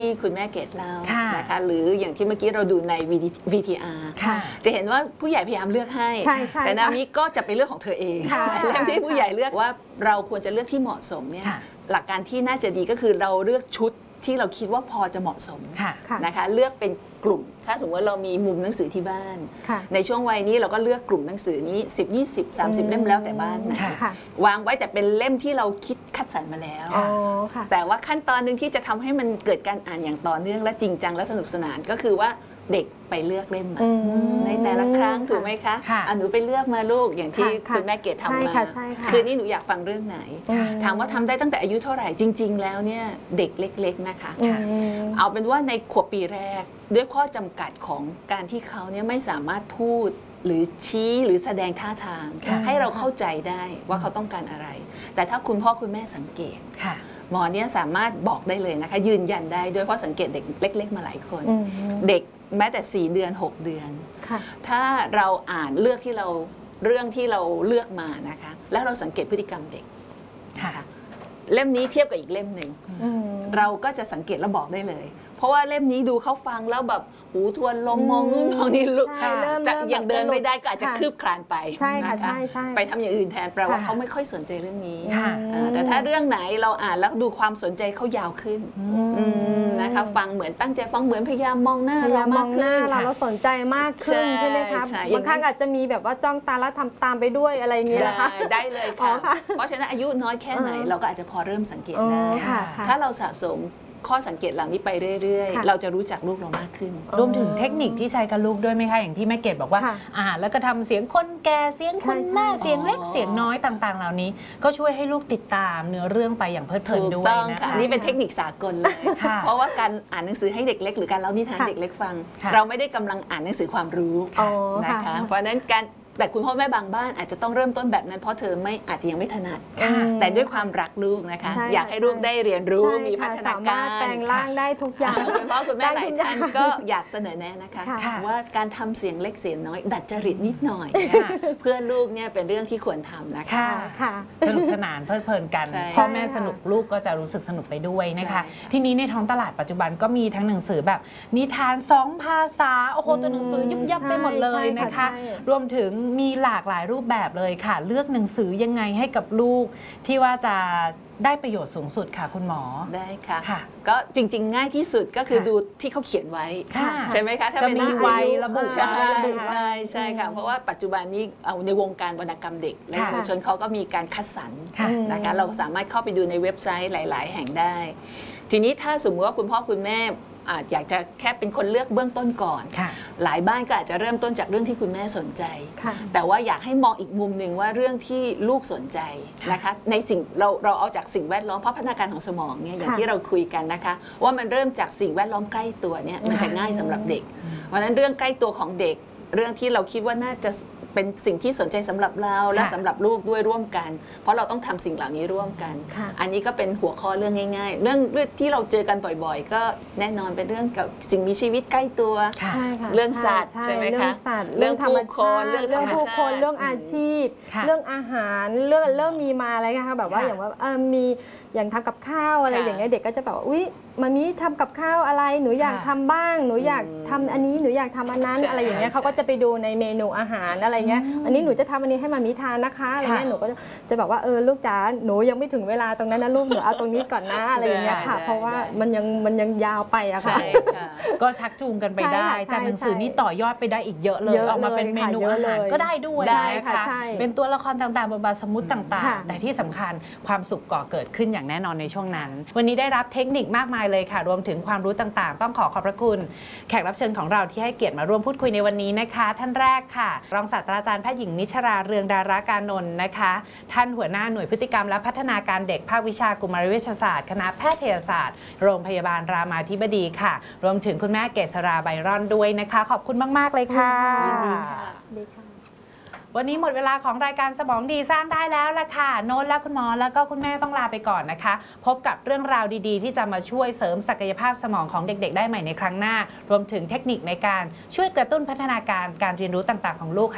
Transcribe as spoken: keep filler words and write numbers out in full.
ที่คุณแม่เกดเล่านะคะหรืออย่างที่เมื่อกี้เราดูใน วี ที อาร์ จะเห็นว่าผู้ใหญ่พยายามเลือกให้แต่นามิก็จะเป็นเรื่องของเธอเองเล่มที่ผู้ใหญ่เลือกว่าเราควรจะเลือกที่เหมาะสมเนี่ยหลักการที่น่าจะดีก็คือเราเลือกชุดที่เราคิดว่าพอจะเหมาะสมนะคะเลือกเป็นกลุ่มถ้าสมมติว่าเรามีมุมหนังสือที่บ้านในช่วงวัยนี้เราก็เลือกกลุ่มหนังสือนี้สิบ ยี่สิบ สามสิบเล่มแล้วแต่บ้านนะวางไว้แต่เป็นเล่มที่เราคิดคัดสรรมาแล้วแต่ว่าขั้นตอนหนึ่งที่จะทำให้มันเกิดการอ่านอย่างต่อเนื่องและจริงจังและสนุกสนานก็คือว่าเด็กไปเลือกเล่มมาในแต่ละครั้งถูกไหมคะหนูไปเลือกมาลูกอย่างที่คุณแม่เกดทำมาคืนนี้หนูอยากฟังเรื่องไหนถามว่าทำได้ตั้งแต่อายุเท่าไหร่จริงๆแล้วเนี่ยเด็กเล็กๆนะคะเอาเป็นว่าในขวบปีแรกด้วยข้อจำกัดของการที่เขาเนี่ยไม่สามารถพูดหรือชี้หรือแสดงท่าทางให้เราเข้าใจได้ว่าเขาต้องการอะไรแต่ถ้าคุณพ่อคุณแม่สังเกตหมอเนี่ยสามารถบอกได้เลยนะคะยืนยันได้ด้วยเพราะสังเกตเด็กเล็กๆมาหลายคนเด็กแม้แต่สี่เดือนหกเดือนถ้าเราอ่านเลือกที่เราเรื่องที่เราเลือกมานะคะแล้วเราสังเกตพฤติกรรมเด็กเล่มนี้เทียบกับอีกเล่มหนึ่งเราก็จะสังเกตและบอกได้เลยเพราะว่าเล่มนี้ดูเขาฟังแล้วแบบหูทวนลมมองนู่นมองนี่ลุกจะยังเดินไม่ได้ก็อาจจะคืบคลานไปนะคะไปทำอย่างอื่นแทนแปลว่าเขาไม่ค่อยสนใจเรื่องนี้แต่ถ้าเรื่องไหนเราอ่านแล้วดูความสนใจเขายาวขึ้นนะคะฟังเหมือนตั้งใจฟังเหมือนพยายามมองหน้าเรามากขึ้นเราเราสนใจมากขึ้นใช่ไหมคะบางครั้งอาจจะมีแบบว่าจ้องตาแล้วทำตามไปด้วยอะไรอย่างเงี้ยนะคะได้เลยค่ะเพราะฉะนั้นอายุน้อยแค่ไหนเราก็อาจจะพอเริ่มสังเกตได้ถ้าเราสะสมข้อสังเกตเหล่านี้ไปเรื่อยๆเราจะรู้จักลูกเรามากขึ้นรวมถึงเทคนิคที่ใช้กับลูกด้วยไหมคะอย่างที่แม่เกดบอกว่าอ่าแล้วก็ทำเสียงคนแก่เสียงคุณแม่เสียงเล็กเสียงน้อยต่างๆเหล่านี้ก็ช่วยให้ลูกติดตามเนื้อเรื่องไปอย่างเพลิดเพลินด้วยนะคะนี่เป็นเทคนิคสากลเลยเพราะว่าการอ่านหนังสือให้เด็กเล็กหรือการเล่านิทานเด็กเล็กฟังเราไม่ได้กำลังอ่านหนังสือความรู้นะคะเพราะฉะนั้นการแต่คุณพ่อแม่บางบ้านอาจจะต้องเริ่มต้นแบบนั้นเพราะเธอไม่อาจจะยังไม่ถนัดแต่ด้วยความรักลูกนะคะอยากให้ลูกได้เรียนรู้มีพัฒนาการแปลงร่างได้ทุกอย่างคุณพ่อคุณแม่หลายท่านก็อยากเสนอแนะนะคะว่าการทำเสียงเล็กเสียงน้อยดัดจริตนิดหน่อยเพื่อลูกเนี่ยเป็นเรื่องที่ควรทำนะคะสนุกสนานเพลิดเพลินกันพ่อแม่สนุกลูกก็จะรู้สึกสนุกไปด้วยนะคะทีนี้ในท้องตลาดปัจจุบันก็มีทั้งหนังสือแบบนิทานสองภาษาโอ้โหตัวหนังสือยุบยับไปหมดเลยนะคะรวมถึงมีหลากหลายรูปแบบเลยค่ะเลือกหนังสือยังไงให้กับลูกที่ว่าจะได้ประโยชน์สูงสุดค่ะคุณหมอได้ค่ะก็จริงๆง่ายที่สุดก็คือดูที่เขาเขียนไว้ใช่ไหมคะถ้าเป็นมีวัยระบุใช่ใช่ใช่ค่ะเพราะว่าปัจจุบันนี้เอาในวงการวรรณกรรมเด็กและเยาวชนเขาก็มีการคัดสรรนะคะเราสามารถเข้าไปดูในเว็บไซต์หลายๆแห่งได้ทีนี้ถ้าสมมติว่าคุณพ่อคุณแม่อยากจะแค่เป็นคนเลือกเบื้องต้นก่อนหลายบ้านก็อาจจะเริ่มต้นจากเรื่องที่คุณแม่สนใจแต่ว่าอยากให้มองอีกมุมหนึ่งว่าเรื่องที่ลูกสนใจนะคะในสิ่งเราเราเอาจากสิ่งแวดล้อมเพราะพัฒนาการของสมองเนี่ยอย่างที่เราคุยกันนะคะว่ามันเริ่มจากสิ่งแวดล้อมใกล้ตัวเนี่ยมันจะง่ายสำหรับเด็กเพราะฉะนั้นเรื่องใกล้ตัวของเด็กเรื่องที่เราคิดว่าน่าจะเป็นสิ่งที่สนใจสำหรับเราและสำหรับลูกด้วยร่วมกันเพราะเราต้องทำสิ่งเหล่านี้ร่วมกันอันนี้ก็เป็นหัวข้อเรื่องง่ายๆเรื่องที่เราเจอกันบ่อยๆก็แน่นอนเป็นเรื่องกับสิ่งมีชีวิตใกล้ตัวเรื่องสัตว์ใช่ไหมคะเรื่องผู้คนเรื่องธรรมชาติเรื่องอาชีพเรื่องอาหารเรื่องเริ่มมีมาอะไรนะคะแบบว่าอย่างว่ามีอย่างทำกับข้าวอะไรอย่างเงี้ยเด็กก็จะแบบว่าอุ๊ยมามีทำกับข้าวอะไรหนูอยากทำบ้างหนูอยากทำอันนี้หนูอยากทำอันนั้นอะไรอย่างเงี้ยเขาก็จะไปดูในเมนูอาหารอะไรเงี้ยอันนี้หนูจะทำอันนี้ให้มามีทานนะคะอะไรเงี้ยหนูก็จะบอกว่าเออลูกจ๋าหนูยังไม่ถึงเวลาตรงนั้นนะลูกหนูเอาตรงนี้ก่อนนะอะไรอย่างเงี้ยค่ะเพราะว่ามันยังมันยังยาวไปอะค่ะก็ชักจูงกันไปได้จากหนังสือนี่ต่อยอดไปได้อีกเยอะเลยออกมาเป็นเมนูอาหารก็ได้ด้วยนะคะเป็นตัวละครต่างๆบทบาทสมมุติต่างๆแต่ที่สำคัญความสุขก่อเกิดขึ้นอย่างแน่นอนในช่วงนั้นวันนี้ได้รับเทคนิคมากมายเลยค่ะรวมถึงความรู้ต่างๆต้องขอขอบพระคุณแขกรับเชิญของเราที่ให้เกียรติมาร่วมพูดคุยในวันนี้นะคะท่านแรกค่ะรองศาสตราจารย์แพทย์หญิงนิชราเรืองดาราการนนท์นะคะท่านหัวหน้าหน่วยพฤติกรรมและพัฒนาการเด็กภาควิชากุมารเวชศาสตร์คณะแพทยศาสตร์โรงพยาบาลรามาธิบดีค่ะรวมถึงคุณแม่เกษราไบรอนด้วยนะคะขอบคุณมากๆเลยค่ะยินดีค่ะวันนี้หมดเวลาของรายการสมองดีสร้างได้แล้วล่ะค่ะโน้ตและคุณหมอแล้วก็คุณแม่ต้องลาไปก่อนนะคะพบกับเรื่องราวดีๆที่จะมาช่วยเสริมศักยภาพสมองของเด็กๆได้ใหม่ในครั้งหน้ารวมถึงเทคนิคในการช่วยกระตุ้นพัฒนาการการเรียนรู้ต่างๆของลูก